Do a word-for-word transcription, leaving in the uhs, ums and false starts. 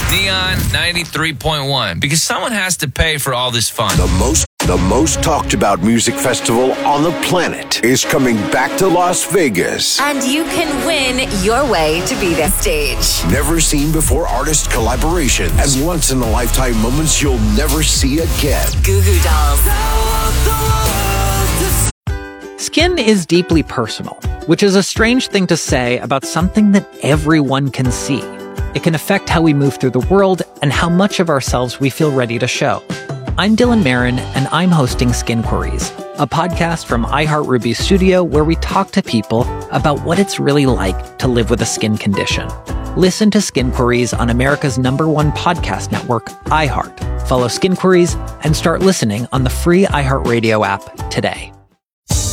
Neon ninety-three point one, because someone has to pay for all this fun. The most the most talked about music festival on the planet is coming back to Las Vegas. And you can win your way to be the stage. Never seen before artist collaboration and once in a lifetime moments you'll never see again. Goo Goo Dolls. Skin is deeply personal, which is a strange thing to say about something that everyone can see. It can affect how we move through the world and how much of ourselves we feel ready to show. I'm Dylan Marin, and I'm hosting Skin Queries, a podcast from iHeartRuby Studio where we talk to people about what it's really like to live with a skin condition. Listen to Skin Queries on America's number one podcast network, iHeart. Follow Skin Queries and start listening on the free iHeartRadio app today.